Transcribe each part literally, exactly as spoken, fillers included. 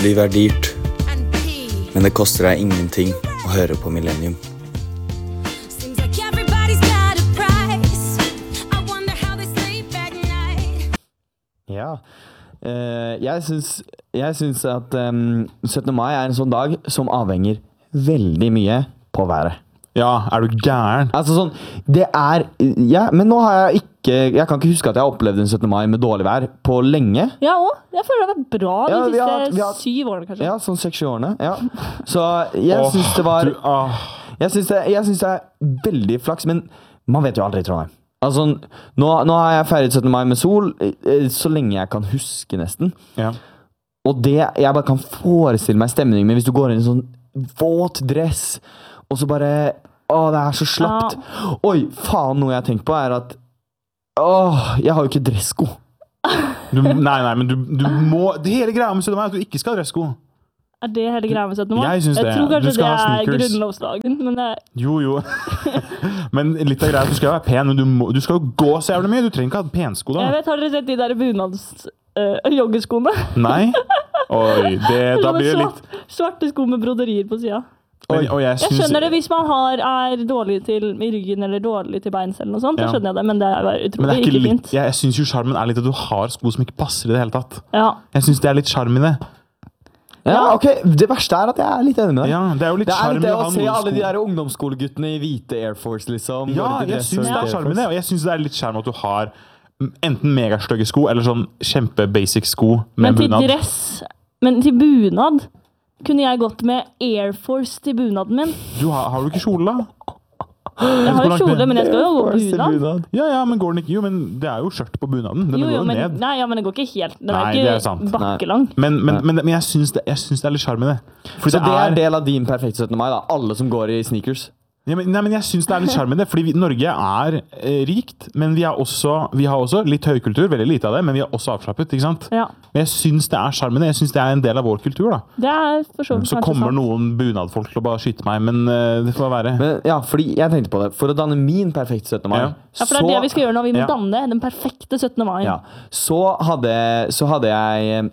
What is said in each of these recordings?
Livet er dyrt, men det koster deg ingenting å høre på Millennium. Ja, uh, jeg synes, jeg synes at um, syttende mai er en sånn dag som avhenger veldig mye på været. Ja, er du gæren? Altså sånn, det er, ja, men nå har jeg ikke, jeg kan ikke huske at jeg har opplevd en syttende mai med dårlig vær på lenge. Ja, også. Jeg føler det har vært bra de Ja, vi siste har hatt- vi har hatt- syv årene, kanskje. Ja, sånn seks årene, ja. Så jeg Åh, synes det var, du, ah. jeg synes det, jeg synes det er veldig flaks, men man vet jo aldri, Trondheim. Altså, nå, nå har jeg feiret syttende mai med sol, eh, så lenge jeg kan huske nesten. Ja. Og det, jeg bare kan forestille meg stemningen, men hvis du går inn i en sånn våt dress, og så bare, åh, det er så slappt. Oi, faen, noe jeg har tenkt på er at, åh, jeg har jo ikke dressko. Du, nei, nei, men du, du må... Det hele greia med syttende mai er at du ikke skal ha dressko. Er det hele greia med syttende mai? Jeg synes det. Jeg tror Du kanskje skal det ha er sneakers. grunnlovsdagen, men det er... Jo, jo. Men litt av greia er at du skal være pen, men du, må, du skal jo gå så jævlig mye. Du trenger ikke ha pensko da. Jeg vet, har dere sett de der bunads uh, joggeskoene? Nei? Oi, det, da Sånne blir det litt... svart- Svarte sko med broderier på siden. Men, og jeg, Jeg synes, skjønner det hvis man har, er dårlig til i ryggen eller dårlig til beins eller noe sånt, Ja. da skjønner jeg det, men det er bare Men det utrolig er ikke ikke, litt, fint. jeg, jeg synes jo charmen er litt at du har sko som ikke passer i det hele tatt. Ja. Jeg synes det er litt charm i det. Ja, ok, det verste er at jeg er litt enig med deg. Ja, det er jo litt Det er charm litt i det å å ha se noen alle de sko. der ungdomsskoleguttene i hvite Air Force, liksom. Ja, går i jeg dress synes og det er Air charm i Force. det, og jeg synes det er litt charm at du har enten megastøgge sko, eller sånn kjempe-basic sko Men med til bunad. dress, men til bunad, kunne jeg gått med Air Force til bunaden min. Du har, har du ikke kjole da? Jeg har jo langt kjole, ned? men jeg skal jo gå Force til bunad. bunad. Ja, ja, men går den ikke? Jo, men det er jo skjørt på bunaden. Den Jo, går jo, jo men, ned. nei, ja, men det går ikke helt, den Nei, er det er ikke sant. bakkelang. Men, men, men, men jeg synes det, jeg synes det er litt charm i det. For Så det er del av din perfekte syttende mai da, alle som går i sneakers. Ja, men, nei, men jeg synes det er litt charm i det, fordi vi, Norge er eh, rikt, men vi, er også, vi har også litt høykultur, veldig lite av det, men vi er også avslappet, ikke sant? Ja, Men jeg synes det er charm i det, jeg synes det er en del av vår kultur da. det er for så vidt Så kanskje kommer sant. noen bunadfolk til å bare skyte meg, men eh, det får være. Men ja, fordi jeg tenkte på det, for å danne min perfekte syttende mai, Ja. Ja, for det er det vi skal gjøre nå, vi må Ja. danne den perfekte syttende mai. ja, så, hadde, så hadde jeg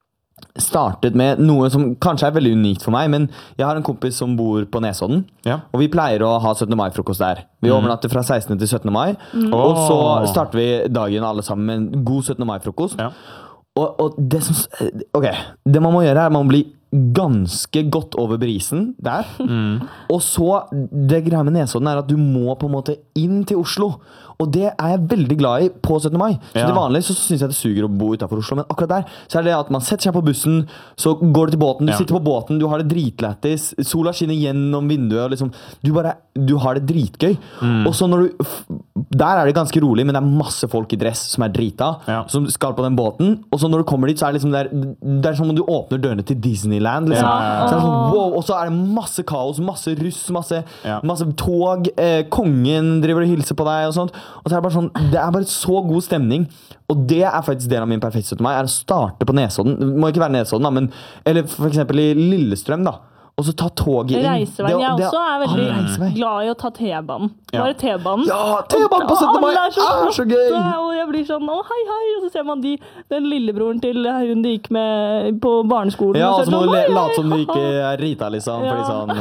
startet med noe som kanskje er veldig unikt for meg, men jeg har en kompis som bor på Nesodden, Ja. og vi pleier å ha syttende mai-frokost der. Vi overnatter fra sekstende til syttende mai, og så Åh. starter vi dagen alle sammen med en god syttende mai-frokost. Ja. Og, og det som, ok, det man må gjøre er, man må bli ganske godt over brisen der. Og så, det greia med Nesodden er at du må på en måte inn til Oslo. Og det er jeg veldig glad i på syttende mai. Så Ja. til vanlig så synes jeg det suger å bo utenfor Oslo, men akkurat der så er det at man setter seg på bussen, så går du til båten, du Ja. sitter på båten, du har det dritlættis, sola skinner gjennom vinduet, og liksom, du bare, du har det dritgøy. Mm. Og så når du, f- der er det ganske rolig, men det er masse folk i dress som er drita, Ja. som skal på den båten, og så når du kommer dit, så er det liksom der, det er som om du åpner dørene til Disneyland, liksom. Ja, ja, ja. Så er det sånn, wow, og så er det masse kaos, masse russ, masse, Ja. masse tog, eh, kongen driver og hilser på deg og sånt, og så er det bare sånn, det er bare så god stemning, og det er faktisk del av min perfekte syttende mai, er å starte på Nesodden, det må ikke være Nesodden da, men, eller for eksempel i Lillestrøm da, og så ta toget inn. Reiseveien, jeg Det- det- også er Ah, veldig reisevei. glad i å ta T-banen. Ja. Bare T-banen. Ja, T-banen på syttende mai Alle er så gøy! Og jeg blir sånn, å hei hei, og så ser man de, den lillebroren til hun de gikk med på barneskolen. Ja, og og så så må sånn, du «Hei, le- late hei, som du ha, ikke ha». er rita, liksom. Fordi Ja. sånn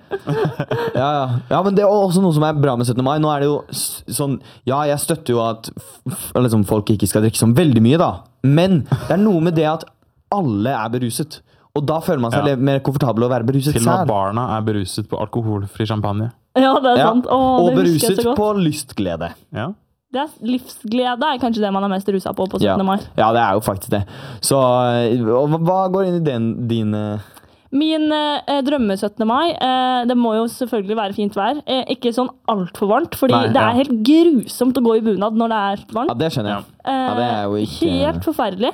eh, ja, ja. ja, men det er også noe som er bra med syttende mai. Nå er det jo s- sånn Ja, jeg støtter jo at f f liksom, folk ikke skal drikke sånn veldig mye, da. Men det er noe med det at alle er beruset. Og da føler man seg Ja. litt mer komfortabel å være beruset Til og med selv. barna er beruset på alkoholfri champagne. Ja, det er Ja. sant. Åh, Og det husker jeg beruset så godt. på lystglede. Ja. Det er livsglede er kanskje det man er mest rusa på på Ja. syttende mai. ja, det er jo faktisk det. Så eh, og hva- hva går inn i den, din eh, Min eh, drømme syttende mai, eh, det må jo selvfølgelig være fint vær. Eh, ikke sånn altfor varmt, fordi Nei, det ja. er helt grusomt å gå i bunad når det er varmt. Ja, det skjønner jeg. Eh, Ja, det er jo ikke Helt forferdelig.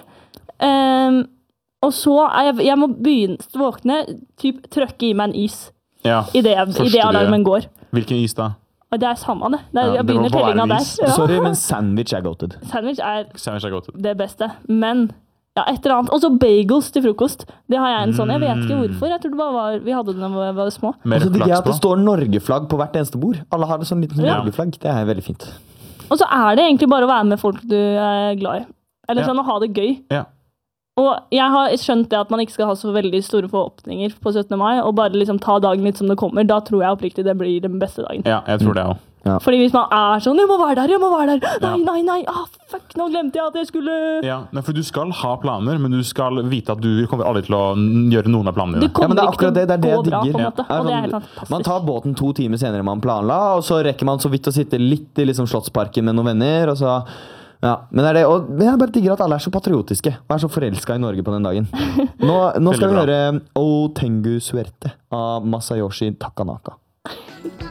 Eh, og så er jeg, jeg må begynne å våkne, typ trøkke i meg en is ja. i det, i Første det alarmen går. Hvilken is da? Og det er samme det. det er, Ja, jeg det må begynner få være tellinga en der. is. Ja. Sorry, men sandwich er goated. Sandwich er Sandwich er godt. det beste. Men ja, et eller annet. Og så bagels til frokost. Det har jeg en sånn. Jeg vet ikke hvorfor. Jeg tror det bare var, vi hadde det da vi var små. Mer Og så digger jeg at det flaks på. står Norge-flagg på hvert eneste bord. Alle har et sånn liten Ja. Norge-flagg. Det er veldig fint. Og så er det egentlig bare å være med folk du er glad i. Eller Ja. sånn å ha det gøy. Ja. Og jeg har skjønt det at man ikke skal ha så veldig store forhåpninger på syttende mai, og bare liksom ta dagen litt som det kommer. Da tror jeg oppriktig det blir den beste dagen. Ja, jeg tror det også. Ja. Fordi hvis man er sånn, jeg må være der, jeg må være der, nei, Ja. nei, nei, ah, fuck, nå glemte jeg at jeg skulle... Ja, nei, for du skal ha planer, men du skal vite at du kommer aldri til å gjøre noen av planene Det dine. kommer Ja, men det er ikke akkurat det, det er det til å jeg gå bra, digger. på en måte, Ja, og det er sånn, helt fantastisk. Man tar båten to timer senere enn man planla, og så rekker man så vidt å sitte litt i liksom Slottsparken med noen venner, og så... Ja, men, det er det, og jeg bare digger at alle er så patriotiske, og er så forelsket i Norge på den dagen. Nå, nå skal vi Veldig bra. høre O Tengu Suerte av Masayoshi Takanaka.